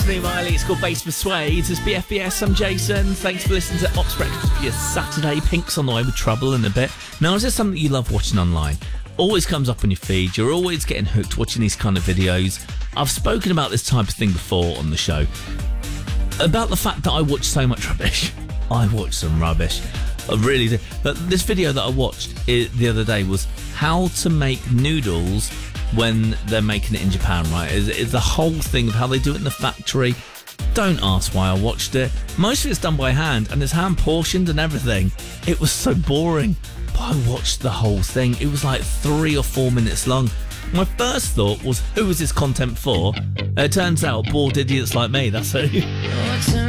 Destiny Miley. It's called Bass Persuades. It's BFBS. I'm Jason. Thanks for listening to Ops Breakfast for your Saturday. Pink's on the way with Trouble in a bit. Now, is there something you love watching online? Always comes up on your feed. You're always getting hooked watching these kind of videos. I've spoken about this type of thing before on the show. About the fact that I watch so much rubbish. I watch some rubbish. I really do. But this video that I watched the other day was how to make noodles when they're making it in Japan, right? It's the whole thing of how they do it in the factory. Don't ask why I watched it. Most of it's done by hand and it's hand portioned and everything. It was so boring. But I watched the whole thing. It was like 3 or 4 minutes long. My first thought was, who is this content for? It turns out bored idiots like me, that's who.